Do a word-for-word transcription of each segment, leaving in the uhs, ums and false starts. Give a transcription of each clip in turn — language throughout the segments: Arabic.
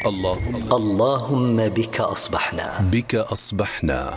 اللهم اللهم بك أصبحنا بك أصبحنا.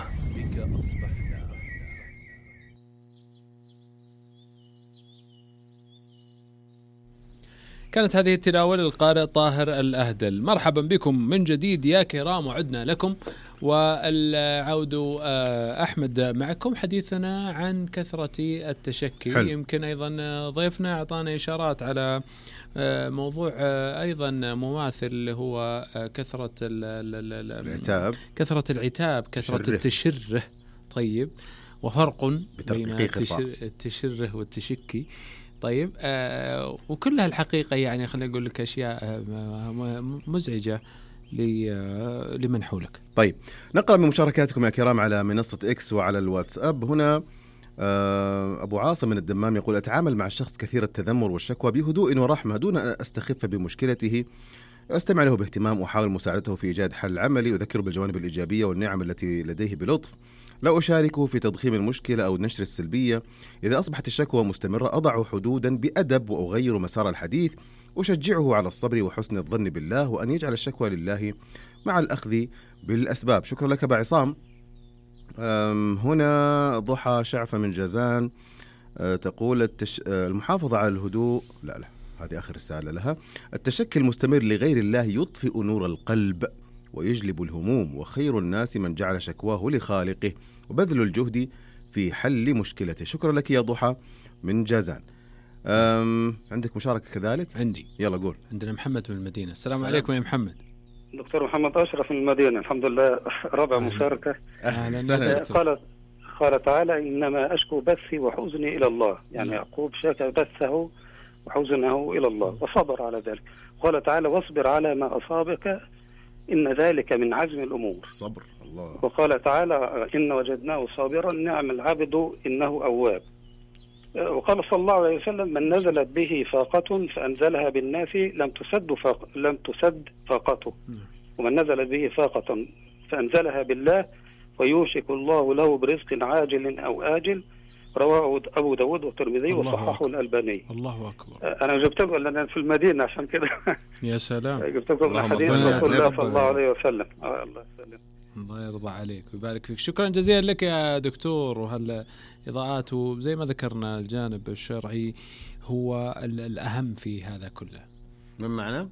كانت هذه التلاوة للقارئ طاهر الأهدل. مرحبا بكم من جديد يا كرام، وعدنا لكم والعود أحمد معكم. حديثنا عن كثرة التشكي. حل. يمكن أيضا ضيفنا أعطانا إشارات على موضوع أيضا مماثل اللي هو كثرة العتاب كثرة العتاب كثرة تشره. التشره. طيب، وفرق بين التشره والتشكي. طيب، آه وكلها الحقيقة يعني خلينا نقول لك أشياء آه مزعجة لمن حولك. طيب، نقرأ من مشاركاتكم يا كرام على منصة إكس وعلى الواتساب. هنا آه أبو عاصم من الدمام يقول: أتعامل مع الشخص كثير التذمر والشكوى بهدوء ورحمة دون أن أستخف بمشكلته. أستمع له باهتمام وأحاول مساعدته في إيجاد حل عملي. أذكره بالجوانب الإيجابية والنعم التي لديه بلطف. لا أشاركه في تضخيم المشكلة أو نشر السلبية. إذا أصبحت الشكوى مستمرة أضع حدودا بأدب وأغير مسار الحديث. أشجعه على الصبر وحسن الظن بالله وأن يجعل الشكوى لله مع الأخذ بالأسباب. شكرا لك أبا عصام. هنا ضحى شعفة من جازان تقول: التش... المحافظة على الهدوء. لا لا هذه آخر رسالة لها. التشكي المستمر لغير الله يطفئ نور القلب ويجلب الهموم، وخير الناس من جعل شكواه لخالقه وبذل الجهد في حل مشكلته. شكرا لك يا ضحى من جازان. عندك مشاركة كذلك؟ عندي. يلا قول. عندنا محمد من المدينة. السلام سلام. عليكم يا محمد. دكتور محمد أشرف من المدينة. الحمد لله، رابع مشاركة. أهلا. قال قال تعالى: إنما أشكو بثي وحزني إلى الله. يعني يعقوب شكى بثه وحزنه إلى الله وصبر على ذلك. قال تعالى: واصبر على ما أصابك إن ذلك من عزم الأمور. الصبر. الله. وقال تعالى: إن وجدناه صابرا نعم العبد إنه أواب. وقال صلى الله عليه وسلم: من نزلت به فاقة فأنزلها بالناس لم تسد فاق... لم تسد فاقته، ومن نزلت به فاقة فأنزلها بالله ويوشك الله له برزق عاجل أو آجل. رواه أبو داود والترمذي وصححه الألباني. الله أكبر. أنا جبتكم لأن في المدينة عشان كده. يا سلام. جبتكم حديث رسول الله صلى الله عليه وسلم. الله يسلم. الله يرضى عليك ويبارك فيك. شكرا جزيلا لك يا دكتور. وهالإضاءات وزي ما ذكرنا الجانب الشرعي هو الأهم في هذا كله. من معنا؟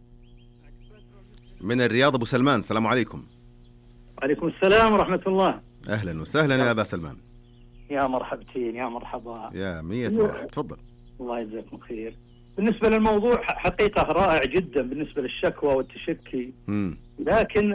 من الرياض أبو سلمان. السلام عليكم. وعليكم السلام ورحمة الله. أهلا وسهلا يا أبا سلمان. يا مرحبتين يا مرحبا. يا مية مرحبا. تفضل. الله يجزاكم خير. بالنسبة للموضوع حقيقة رائع جدا بالنسبة للشكوى والتشكي. م. لكن